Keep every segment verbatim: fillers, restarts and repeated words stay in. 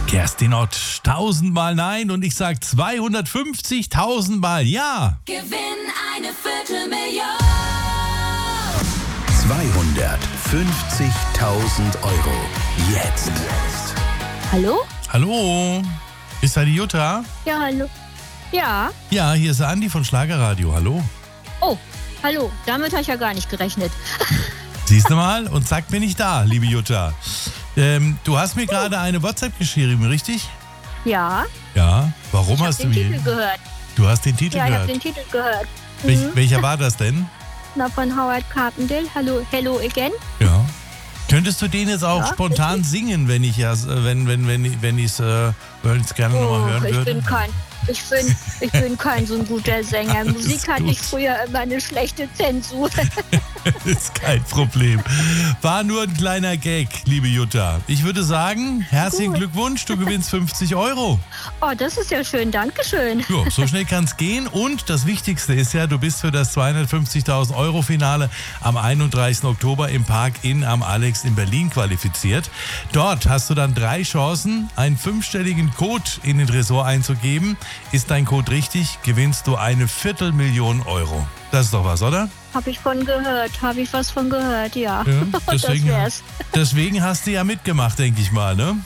Kerstin Ott, tausendmal nein und ich sag zweihundertfünfzigtausendmal ja. Gewinn eine Viertelmillion. zweihundertfünfzigtausend Euro. Jetzt. Hallo? Hallo, ist da die Jutta? Ja, hallo. Ja. Ja, hier ist der Andi von Schlagerradio, hallo. Oh, hallo. Damit habe ich ja gar nicht gerechnet. Siehst du mal und sag mir nicht da, liebe Jutta. Ähm, du hast mir gerade eine WhatsApp geschrieben, richtig? Ja. Ja, warum Ich hast habe du den mir... Titel gehört. Du hast den Titel Ja, ich habe gehört. den Titel gehört. Welch, Mhm. Welcher war das denn? Na, von Howard Carpendale. Hallo, hello again. Ja. Könntest du den jetzt auch Ja, spontan singen, wenn ich ja, wenn wenn wenn wenn ich es äh, wenn ich's gerne nochmal Oh, hören ich würde? bin kein, ich bin, ich bin kein so ein guter Sänger. Alles Musik hatte gut. ich früher immer eine schlechte Zensur. Ist kein Problem. War nur ein kleiner Gag, liebe Jutta. Ich würde sagen, herzlichen Gut. Glückwunsch, du gewinnst fünfzig Euro. Oh, das ist ja schön. Dankeschön. Jo, so schnell kann es gehen. Und das Wichtigste ist ja, du bist für das zweihundertfünfzigtausend Euro Finale am einunddreißigsten Oktober im Park Inn am Alex in Berlin qualifiziert. Dort hast du dann drei Chancen, einen fünfstelligen Code in den Tresor einzugeben. Ist dein Code richtig, gewinnst du eine Viertelmillion Euro. Das ist doch was, oder? Habe ich von gehört. Habe ich was von gehört, ja. Ja, das deswegen, wär's. deswegen hast du ja mitgemacht, denke ich mal, ne?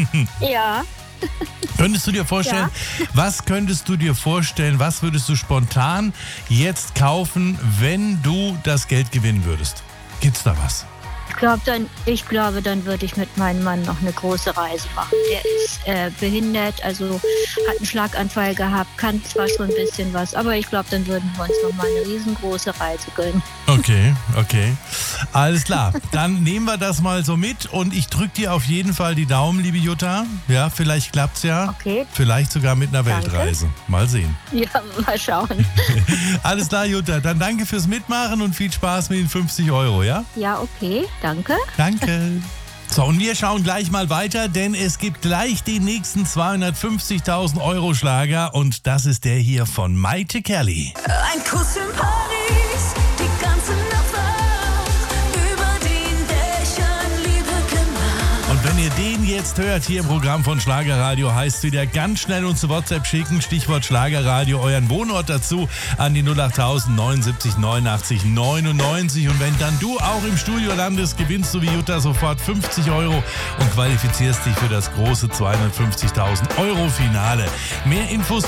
Ja. Könntest du dir vorstellen, was könntest du dir vorstellen, was würdest du spontan jetzt kaufen, wenn du das Geld gewinnen würdest? Gibt's da was? Ich glaube, dann, ich glaube, dann würde ich mit meinem Mann noch eine große Reise machen. Der ist äh, behindert, also hat einen Schlaganfall gehabt, kann zwar schon ein bisschen was, aber ich glaube, dann würden wir uns noch mal eine riesengroße Reise gönnen. Okay, okay. Alles klar. Dann nehmen wir das mal so mit und ich drücke dir auf jeden Fall die Daumen, liebe Jutta. Ja, vielleicht klappt's ja. Okay. Vielleicht sogar mit einer Danke. Weltreise. Mal sehen. Ja, mal schauen. Alles klar, Jutta. Dann danke fürs Mitmachen und viel Spaß mit den fünfzig Euro, ja? Ja, okay, danke. Danke. So, und wir schauen gleich mal weiter, denn es gibt gleich den nächsten zweihundertfünfzigtausend Euro Schlager und das ist der hier von Maite Kelly. Ein Kuss in Paris, die ganze Nacht wach, über den Dächern Liebe gemacht. Und wenn ihr den jetzt hört hier im Programm von Schlagerradio, heißt wieder ganz schnell uns eine WhatsApp schicken, Stichwort Schlagerradio, euren Wohnort dazu an die null achttausend neunundsiebzig neunundachtzig neunundneunzig. Und wenn dann du auch im Studio landest, gewinnst du wie Jutta sofort fünfzig Euro und qualifizierst dich für das große zweihundertfünfzigtausend Euro Finale. Mehr Infos